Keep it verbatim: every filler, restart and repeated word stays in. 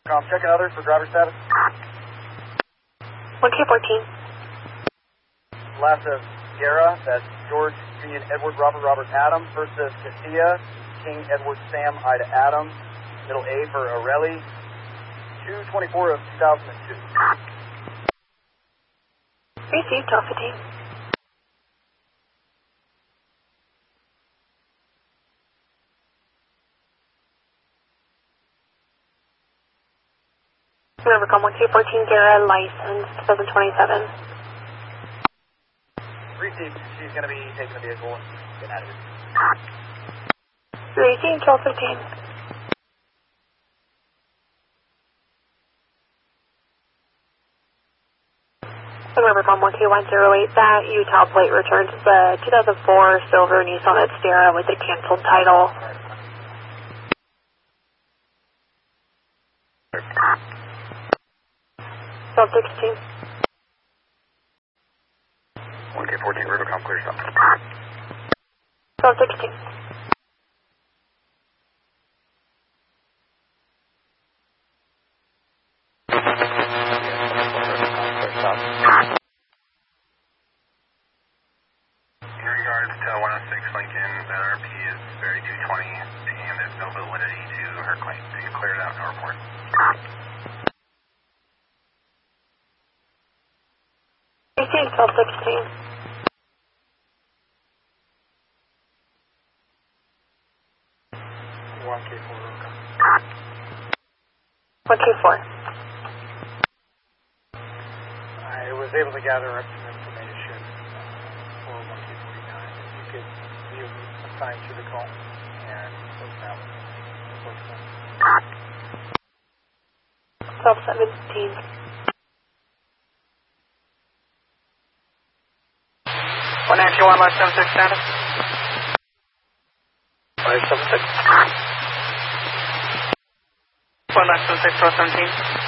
Um, checking others for driver status. one K fourteen. Last of Sierra, that's George, Union, Edward, Robert, Robert, Adam. First of Castilla, King, Edward, Sam, Ida, Adam. Middle A for Areli. two twenty-four of two thousand two. Received, Alpha Team. Rivercom one K fourteen, Gara, license seven twenty-seven. Received. She's going to be taking the vehicle and getting out of here. Received, twelve fifteen. Rivercom one K one zero eight, that Utah plate returns the two thousand four silver Nissan Xterra with a canceled title. twelve sixteen. one K fourteen, Rivercom, clear stop. twelve sixteen. In regards to one oh six Lincoln, the R P is very two twenty and there's no validity to her claim. So you clear it out in our report. Received, twelve sixteen. one K four, Rivercom. one K four. I was able to gather up some information for one K forty-nine. If you could view assigned to the call and close that one. Close that. twelve seventeen. one nine two one, left seven six status. five seven six. one left seven six, twelve seventeen.